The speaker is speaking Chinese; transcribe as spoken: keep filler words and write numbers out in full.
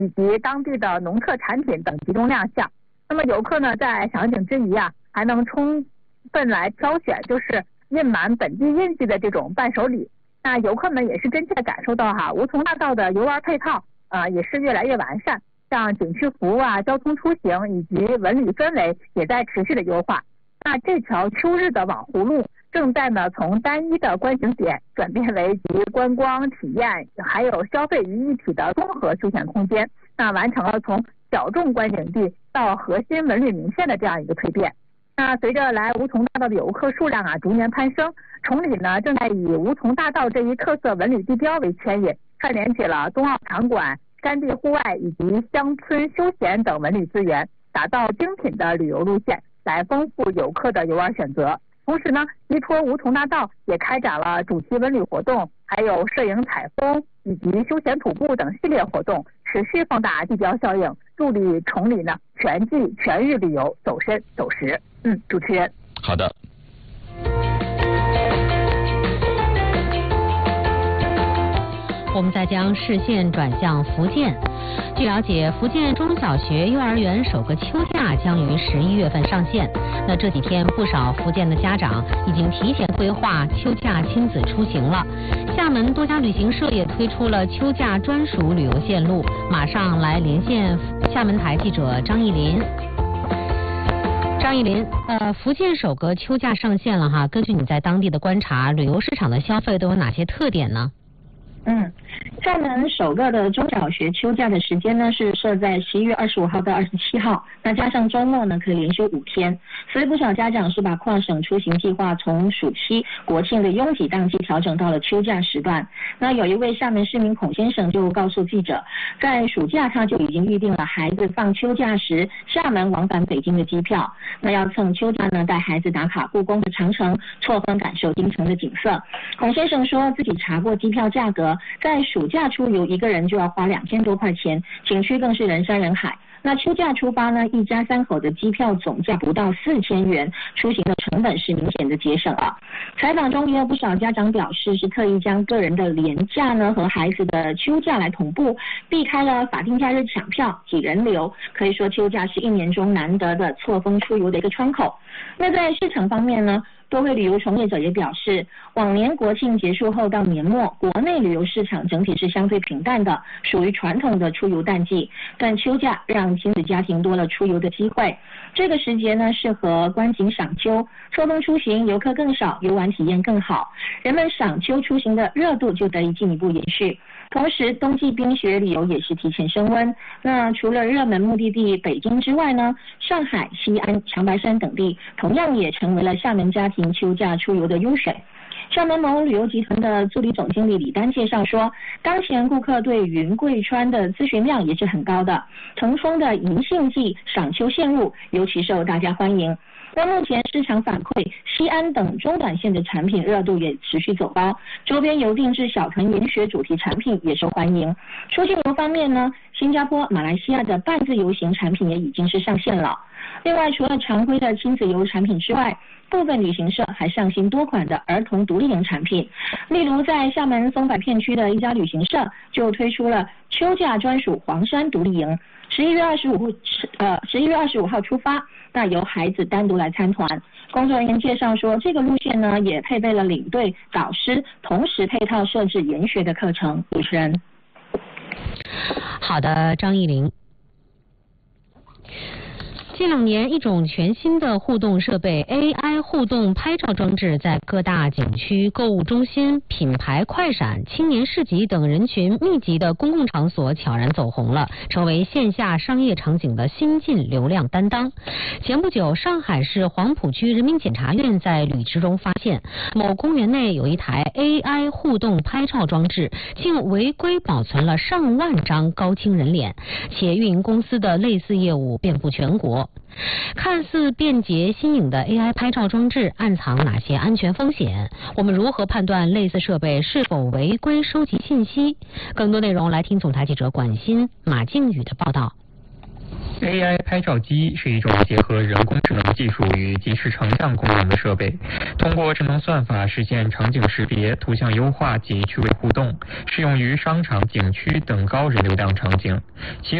以及当地的农特产品等集中亮相。那么游客呢，在赏景之余啊，还能充分来挑选就是印满本地印记的这种伴手礼。那游客们也是真切的感受到哈，梧桐大道的游玩配套啊、呃、也是越来越完善，像景区服务啊、交通出行以及文旅氛围也在持续的优化。那这条秋日的网葫芦正在呢从单一的观景点转变为集观光体验还有消费于一体的综合休闲空间，那完成了从小众观景地到核心文旅名片的这样一个蜕变。那随着来梧桐大道的游客数量啊逐年攀升，崇礼呢正在以梧桐大道这一特色文旅地标为牵引，串联起了冬奥场馆、山地户外以及乡村休闲等文旅资源，打造精品的旅游路线，来丰富游客的游玩选择。同时呢，依托梧桐大道也开展了主题文旅活动，还有摄影采风以及休闲徒步等系列活动，持续放大地标效应，助力崇礼呢全季全域旅游走深走实。嗯，主持人。 好的。 我们再将视线转向福建。据了解，福建中小学、幼儿园首个秋假将于十一月份上线。那这几天，不少福建的家长已经提前规划秋假亲子出行了。厦门多家旅行社也推出了秋假专属旅游线路。马上来连线厦门台记者张艺林。张艺林，呃，福建首个秋假上线了哈。根据你在当地的观察，旅游市场的消费都有哪些特点呢？ 嗯，厦门首个的中小学秋假的时间呢是设在十一月二十五号到二十七号，那加上周末呢可以连休五天，所以不少家长是把跨省出行计划从暑期、国庆的拥挤淡季调整到了秋假时段。那有一位厦门市民孔先生就告诉记者，在暑假他就已经预定了孩子放秋假时厦门往返北京的机票，那要趁秋假呢带孩子打卡故宫的长城，错峰感受京城的景色。孔先生说自己查过机票价格，在暑假出游一个人就要花两千多块钱，景区更是人山人海。那秋假出发呢，一家三口的机票总价不到四千元，出行的成本是明显的节省了。采访中也有不少家长表示，是特意将个人的连假呢和孩子的秋假来同步，避开了法定假日抢票、挤人流。可以说秋假是一年中难得的错峰出游的一个窗口。那在市场方面呢，多位旅游从业者也表示，往年国庆结束后到年末，国内旅游市场整体是相对平淡的，属于传统的出游淡季。但秋假让亲子家庭多了出游的机会，这个时节呢适合观景赏秋，错峰出行游客更少，游玩体验更好，人们赏秋出行的热度就得以进一步延续。同时，冬季冰雪旅游也是提前升温。那除了热门目的地北京之外呢，上海、西安、长白山等地同样也成为了厦门家庭秋假出游的优选。厦门某旅游集团的助理总经理李丹介绍说，当前顾客对云贵川的咨询量也是很高的，腾冲的银杏季赏秋线路尤其受大家欢迎。那目前市场反馈，西安等中短线的产品热度也持续走高，周边游定制小团圆雪主题产品也受欢迎。出境游方面呢，新加坡、马来西亚的半自由行产品也已经是上线了。另外，除了常规的亲子游产品之外，部分旅行社还上新多款的儿童独立营产品。例如，在厦门松柏片区的一家旅行社就推出了秋假专属黄山独立营，十一月二十五号，呃，十一月二十五号出发。那由孩子单独来参团，工作人员介绍说，这个路线呢也配备了领队、导师，同时配套设置研学的课程。主持人， 好的，张艺林。近两年，一种全新的互动设备 A I 互动拍照装置在各大景区、购物中心、品牌快闪、青年市集等人群密集的公共场所悄然走红了，成为线下商业场景的新晋流量担当。前不久，上海市黄浦区人民检察院在履职中发现，某公园内有一台 A I 互动拍照装置，竟违规保存了上万张高清人脸，且运营公司的类似业务遍布全国。看似便捷新颖的 A I 拍照装置暗藏哪些安全风险？我们如何判断类似设备是否违规收集信息？更多内容来听总台记者管欣、马静宇的报道。 A I 拍照机是一种结合人工智能技术与即时成像功能的设备，通过智能算法实现场景识别、图像优化及趣味互动，适用于商场、景区等高人流量场景。其